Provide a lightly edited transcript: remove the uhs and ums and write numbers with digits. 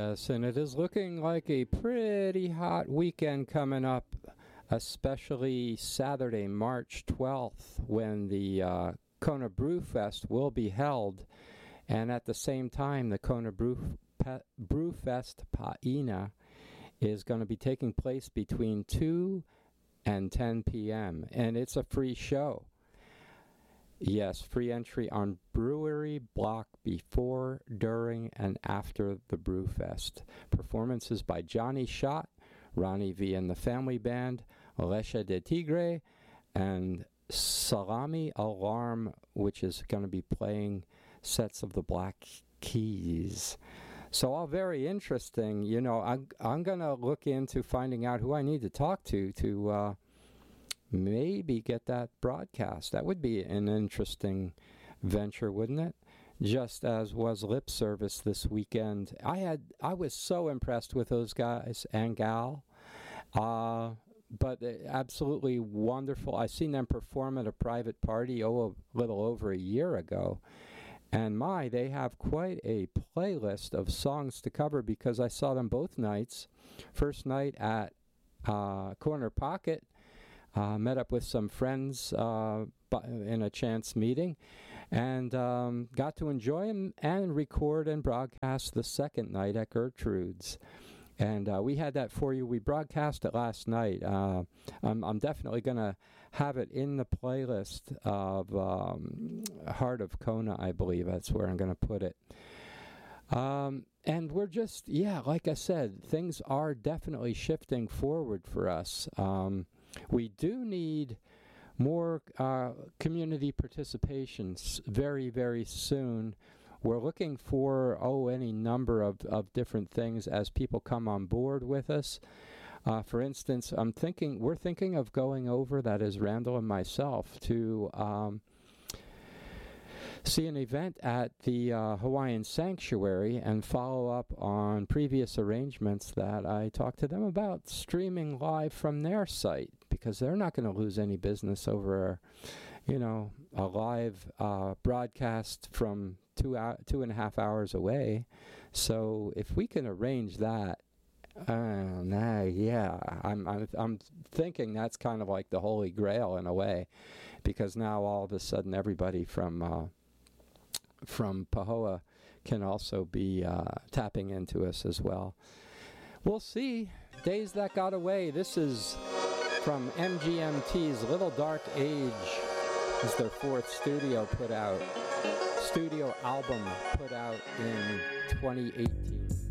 Yes, and it is looking like a pretty hot weekend coming up, especially Saturday, March 12th, when the Kona Brew Fest will be held. And at the same time, the Kona Brew Fest Paina is going to be taking place between 2 and 10 p.m. And it's a free show. Yes, free entry on brewery block before, during, and after the Brewfest. Performances by Johnny Schott, Ronnie V and the Family Band, Leche de Tigre, and Salami Alarm, which is going to be playing sets of the Black Keys. So all very interesting. You know, I'm going to look into finding out who I need to talk to maybe get that broadcast. That would be an interesting venture, wouldn't it? Just as was Lip Service this weekend. I was so impressed with those guys and gal. But absolutely wonderful. I seen them perform at a private party a little over a year ago. And they have quite a playlist of songs to cover because I saw them both nights. First night at Corner Pocket. Met up with some friends in a chance meeting and got to enjoy them and record and broadcast the second night at Gertrude's. And we had that for you. We broadcast it last night. I'm definitely going to have it in the playlist of Heart of Kona, I believe. That's where I'm going to put it. And we're just, like I said, things are definitely shifting forward for us. We do need more community participation very, very soon. We're looking for any number of different things as people come on board with us. For instance, we're thinking of going over, that is Randall and myself, to see an event at the Hawaiian Sanctuary and follow up on previous arrangements that I talked to them about streaming live from their site, because they're not going to lose any business over, a live broadcast from 2.5 hours away. So if we can arrange that, I'm thinking that's kind of like the Holy Grail in a way, because now all of a sudden everybody from Pahoa can also be tapping into us as well. We'll see. Days That Got Away. This is from MGMT's Little Dark Age. This is their fourth studio album put out in 2018.